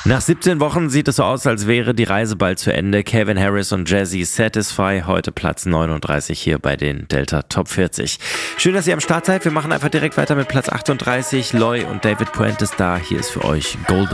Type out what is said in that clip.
Nach 17 Wochen sieht es so aus, als wäre die Reise bald zu Ende. Calvin Harris und Jazzy Satisfy, heute Platz 39 hier bei den Delta Top 40. Schön, dass ihr am Start seid. Wir machen einfach direkt weiter mit Platz 38. Loy und David Puentes da. Hier ist für euch Golden.